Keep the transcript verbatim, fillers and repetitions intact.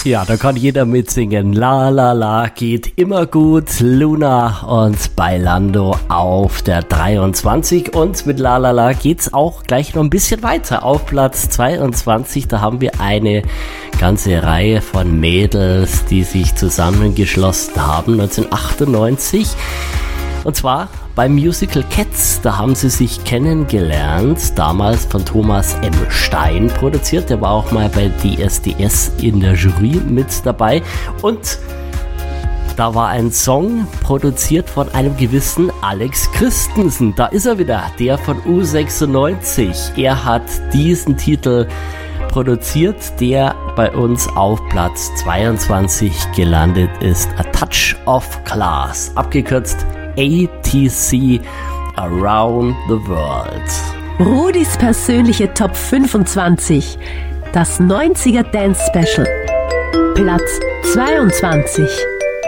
Ja, da kann jeder mitsingen. La la la, geht immer gut. Luna und Bailando auf der dreiundzwanzig. Und mit La la la geht's auch gleich noch ein bisschen weiter. Auf Platz zweiundzwanzig, da haben wir eine ganze Reihe von Mädels, die sich zusammengeschlossen haben, neunzehnhundertachtundneunzig. Und zwar beim Musical Cats, da haben sie sich kennengelernt, damals von Thomas M. Stein produziert, der war auch mal bei D S D S in der Jury mit dabei und da war ein Song produziert von einem gewissen Alex Christensen, da ist er wieder, der von U sechsundneunzig, er hat diesen Titel produziert, der bei uns auf Platz zweiundzwanzig gelandet ist, A Touch of Class, abgekürzt A T C Around the World. Rudis persönliche Top fünfundzwanzig. Das neunziger Dance Special. Platz zweiundzwanzig.